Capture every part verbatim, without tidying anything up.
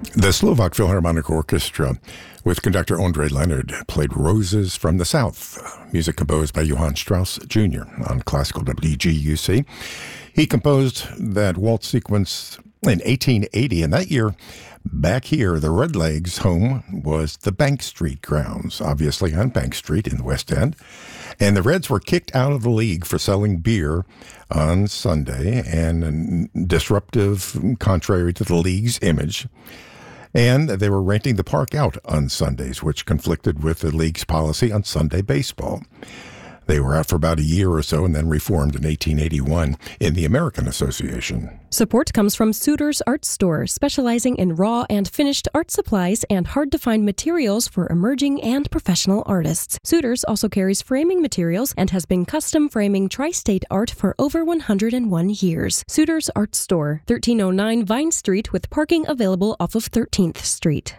The Slovak Philharmonic Orchestra, with conductor Andre Leonard, played Roses from the South, music composed by Johann Strauss Junior on classical W G U C. He composed that waltz sequence in eighteen eighty, and that year, back here, the Redlegs' home was the Bank Street grounds, obviously on Bank Street in the West End. And the Reds were kicked out of the league for selling beer on Sunday, and disruptive, contrary to the league's image. And they were renting the park out on Sundays, which conflicted with the league's policy on Sunday baseball. They were out for about a year or so and then reformed in eighteen eighty-one in the American Association. Support comes from Suter's Art Store, specializing in raw and finished art supplies and hard-to-find materials for emerging and professional artists. Suter's also carries framing materials and has been custom framing tri-state art for over one hundred one years. Suter's Art Store, thirteen oh nine Vine Street, with parking available off of thirteenth Street.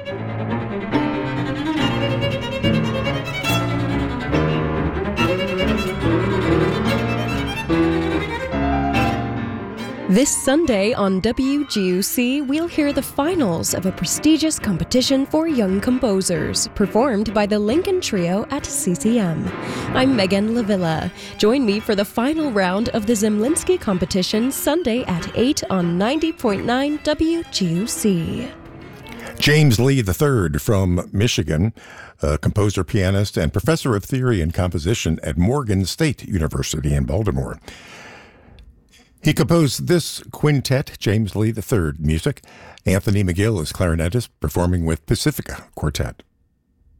This Sunday on W G U C, we'll hear the finals of a prestigious competition for young composers, performed by the Lincoln Trio at C C M. I'm Megan Lavilla. Join me for the final round of the Zemlinsky competition Sunday at eight on ninety point nine W G U C. James Lee the third from Michigan, a composer, pianist, and professor of theory and composition at Morgan State University in Baltimore. He composed this quintet, James Lee the third music. Anthony McGill is clarinetist, performing with Pacifica Quartet.